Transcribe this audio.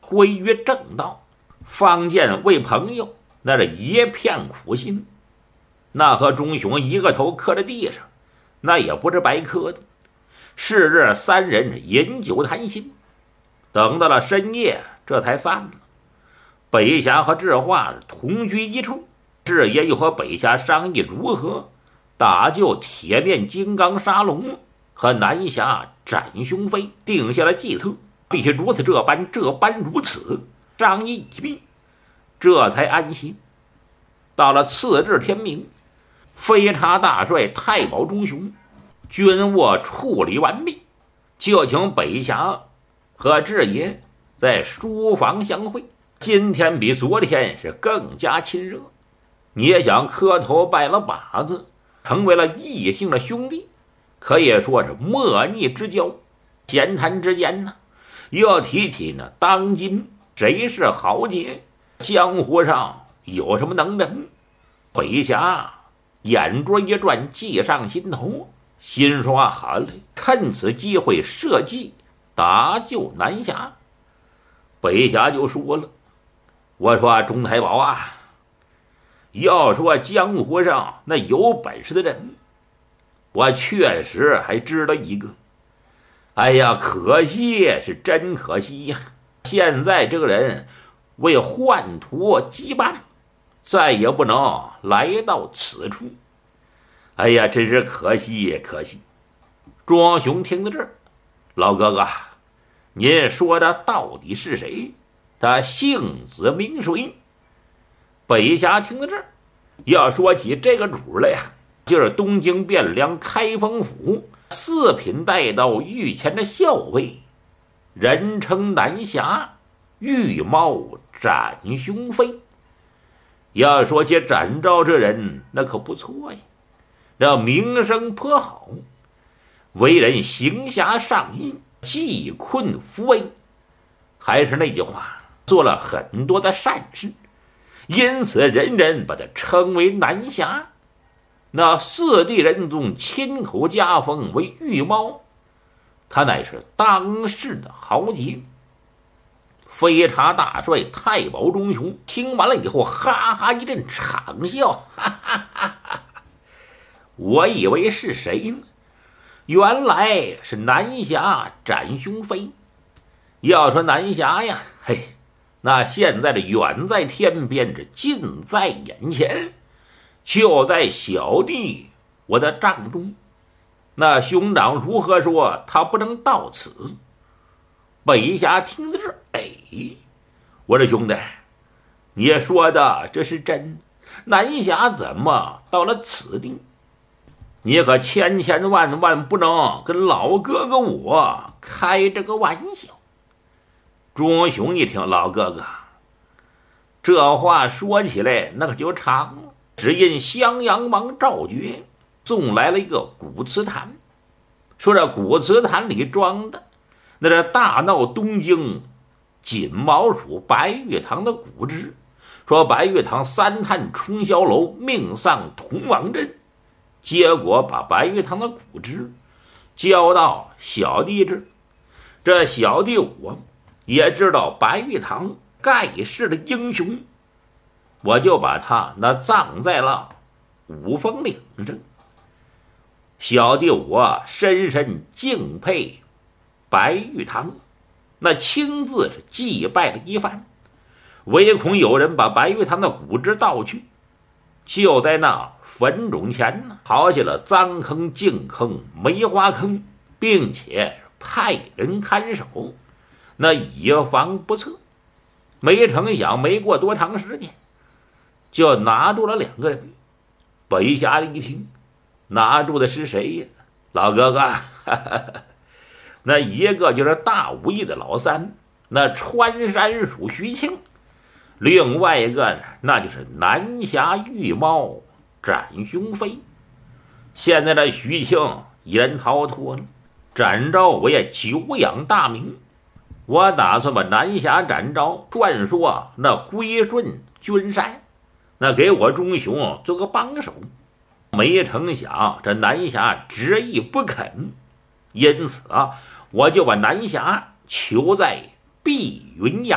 归于正道。方见为朋友那是一片苦心，那和钟雄一个头磕在地上，那也不是白磕的。是日三人饮酒谈心，等到了深夜这才散了。北侠和智化同居一处，智爷又和北侠商议如何打救铁面金刚沙龙和南侠斩雄飞，定下了计策，必须如此这般如此，商议一毕，这才安心。到了次日天明，飞叉大帅太保钟雄军务处理完毕，就请北侠和智爷在书房相会。今天比昨天是更加亲热，你也想磕头拜了把子，成为了异姓的兄弟，可以说是莫逆之交。闲谈之间呢，又提起呢当今谁是豪杰，江湖上有什么能人。北侠眼珠一转，计上心头，心说好嘞，趁此机会设计搭救南侠。北侠就说了，我说钟太保啊，要说江湖上那有本事的人，我确实还知道一个。哎呀，可惜是真可惜呀！现在这个人为宦途羁绊，再也不能来到此处。哎呀，真是可惜可惜。庄雄听到这儿，老哥哥，您说的到底是谁？他姓子名谁？北侠听到这儿，要说起这个主来呀，就是东京汴梁开封府四品带到御前的校尉，人称南侠，御猫斩雄飞。要说起展昭这人，那可不错呀，这名声颇好，为人行侠仗义，济困扶危。还是那句话，做了很多的善事，因此人人把他称为南侠。那四弟仁宗亲口加封为御猫，他乃是当世的豪杰。飞叉大帅太保钟雄听完了以后，哈哈一阵长笑，哈哈哈哈！我以为是谁呢？原来是南侠斩雄飞。要说南侠呀，嘿，那现在的远在天边，这近在眼前，就在小弟我的帐中。那兄长如何说他不能到此？北侠听到这儿，哎，我说兄弟，你说的这是真，南侠怎么到了此地？你可千万不能跟老哥哥我开这个玩笑。钟雄一听，老哥哥，这话说起来那可就长了。只因襄阳王赵觉送来了一个古瓷坛，说这古瓷坛里装的那是大闹东京锦毛鼠白玉堂的骨汁，说白玉堂三探冲霄楼命丧铜王镇，结果把白玉堂的骨汁交到小弟这儿。这小弟我也知道白玉堂盖世的英雄，我就把他那葬在了五峰岭上。小弟我深深敬佩白玉堂，那亲自是祭拜了一番，唯恐有人把白玉堂的骨汁盗去，就在那坟冢前呢刨下了脏坑净坑梅花坑，并且派人看守，那以防不测。没成想没过多长时间，就拿住了两个人。北侠一听，拿住的是谁呀？老哥哥，哈哈，那一个就是大武艺的老三，那穿山鼠徐庆；另外一个呢，那就是南侠御猫斩雄飞。现在这徐庆已然逃脱了，展昭我也久仰大名，我打算把南侠展昭传说那归顺君山，那给我钟雄做个帮手。没成想这南侠执意不肯，因此我就把南侠囚在碧云崖。